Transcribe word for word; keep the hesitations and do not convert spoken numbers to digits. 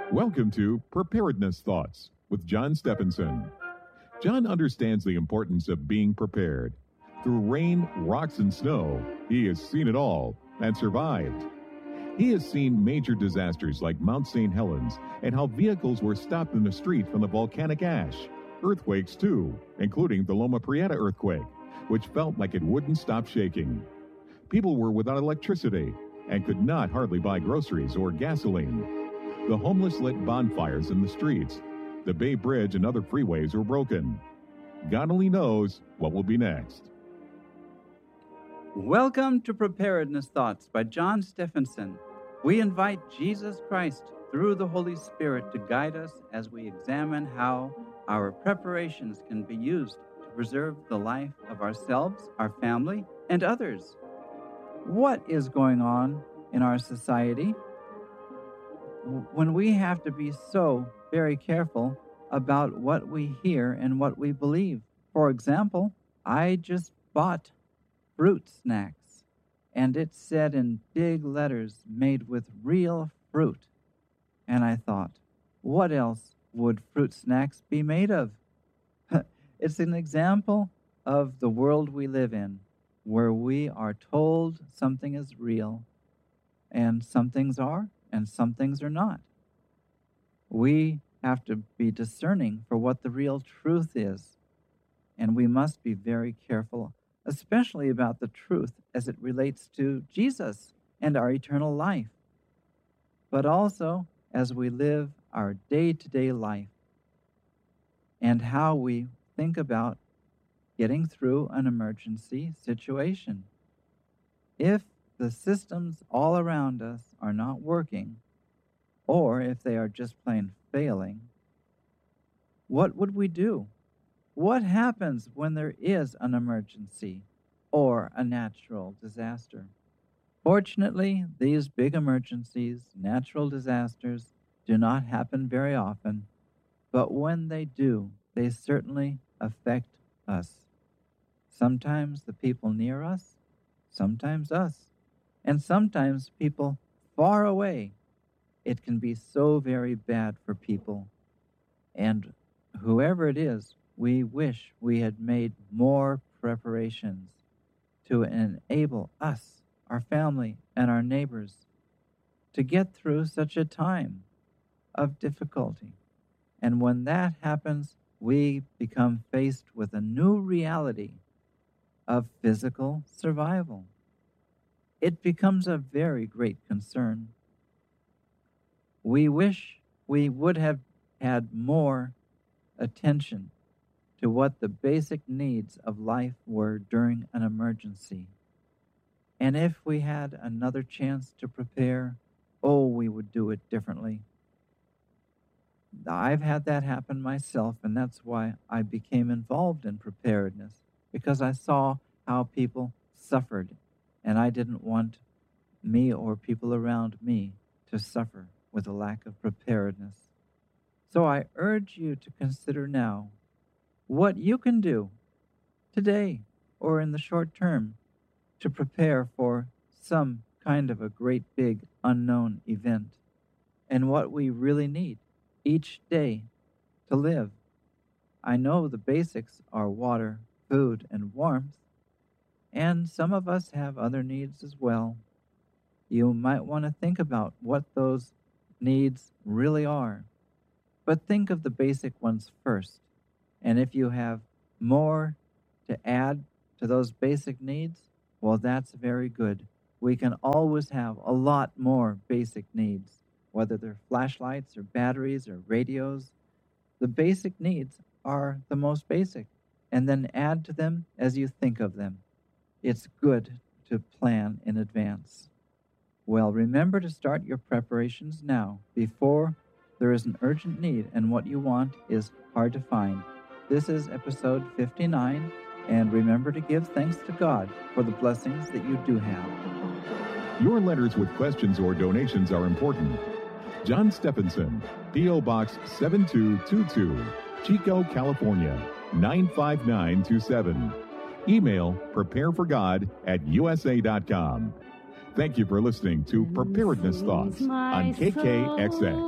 Welcome to Preparedness Thoughts with John Stephenson. John understands the importance of being prepared. Through rain, rocks, and snow, he has seen it all and survived. He has seen major disasters like Mount Saint Helens and how vehicles were stopped in the street from the volcanic ash. Earthquakes, too, including the Loma Prieta earthquake, which felt like it wouldn't stop shaking. People were without electricity and could not hardly buy groceries or gasoline. The homeless lit bonfires in the streets. The Bay Bridge and other freeways were broken. God only knows what will be next. Welcome to Preparedness Thoughts by John Stephenson. We invite Jesus Christ through the Holy Spirit to guide us as we examine how our preparations can be used to preserve the life of ourselves, our family, and others. What is going on in our society when we have to be so very careful about what we hear and what we believe? For example, I just bought fruit snacks, and it said in big letters, made with real fruit. And I thought, what else would fruit snacks be made of? It's an example of the world we live in, where we are told something is real, and some things are, and some things are not. We have to be discerning for what the real truth is, and we must be very careful, especially about the truth as it relates to Jesus and our eternal life, but also as we live our day-to-day life and how we think about getting through an emergency situation. If the systems all around us are not working, or if they are just plain failing, what would we do? What happens when there is an emergency or a natural disaster? Fortunately, these big emergencies, natural disasters, do not happen very often, but when they do, they certainly affect us. Sometimes the people near us, sometimes us, and sometimes people far away. It can be so very bad for people. And whoever it is, we wish we had made more preparations to enable us, our family, and our neighbors to get through such a time of difficulty. And when that happens, we become faced with a new reality of physical survival. It becomes a very great concern. We wish we would have had more attention to what the basic needs of life were during an emergency. And if we had another chance to prepare, oh, we would do it differently. I've had that happen myself, and that's why I became involved in preparedness, because I saw how people suffered, and I didn't want me or people around me to suffer with a lack of preparedness. So I urge you to consider now what you can do today or in the short term to prepare for some kind of a great big unknown event, and what we really need each day to live. I know the basics are water, food, and warmth, and some of us have other needs as well. You might want to think about what those needs really are, but think of the basic ones first. And if you have more to add to those basic needs, well, that's very good. We can always have a lot more basic needs, whether they're flashlights or batteries or radios. The basic needs are the most basic, and then add to them as you think of them. It's good to plan in advance. Well, remember to start your preparations now, before there is an urgent need and what you want is hard to find. This is episode fifty-nine, and remember to give thanks to God for the blessings that you do have. Your letters with questions or donations are important. John Stephenson, P O. Box seven two two two, Chico, California, nine five nine two seven. Email prepareforgod at u s a dot com. Thank you for listening to Preparedness Thoughts on K K X X.